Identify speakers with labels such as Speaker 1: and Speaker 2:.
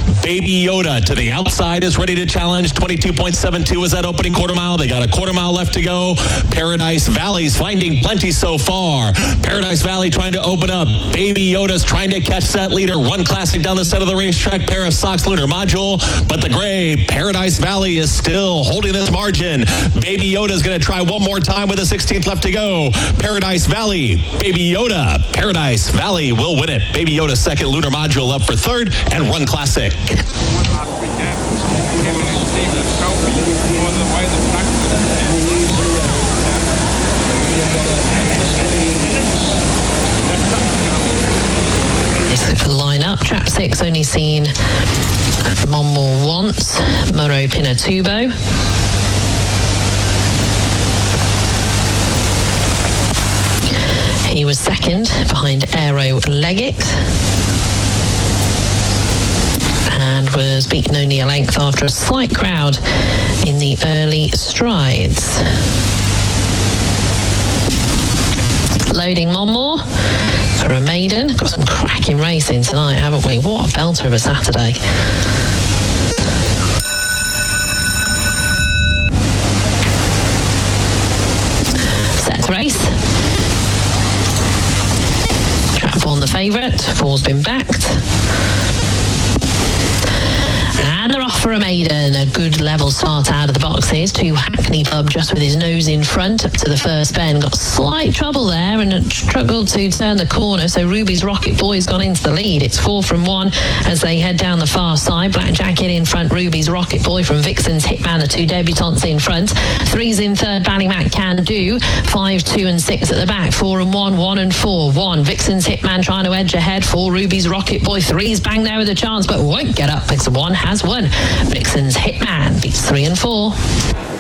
Speaker 1: Baby Yoda to the outside is ready to challenge. 22.72 is that opening quarter mile. They got a quarter mile left to go. Paradise Valley's finding plenty so far. Paradise Valley trying to open up. Baby Yoda's trying to catch that leader. Run Classic down the center of the racetrack. Pair of Socks Lunar Module. But the gray Paradise Valley is still holding this margin. Baby Yoda's going to try one more time with a 16th left to go. Paradise Valley. Baby Yoda. Paradise Valley will win it. Baby Yoda second. Lunar Module up for third. And Run Classic.
Speaker 2: Line up. Trap 6 only seen Monmore once. Muro Pinatubo. He was second behind Aero Leggett and was beaten only a length after a slight crowd in the early strides. Loading Monmore for a maiden. Got some cracking racing tonight, haven't we? What a belter of a Saturday. Set race. Trap 1 the favourite. 4's been backed. And they're off for a maiden. A good level start out of the boxes. 2 Hackney Pub just with his nose in front up to the first bend. Got slight trouble there and struggled to turn the corner. So Ruby's Rocket Boy's gone into the lead. It's 4 from 1 as they head down the far side. Black Jacket in front. Ruby's Rocket Boy from Vixen's Hitman. The 2 debutantes in front. 3's in third. Ballymac Can Do. 5, 2 and 6 at the back. 4 and 1. 1 and 4. 1. Vixen's Hitman trying to edge ahead. 4 Ruby's Rocket Boy. 3's bang there with a chance but won't get up because 1 has won. Vixen's Hitman beats 3 and 4.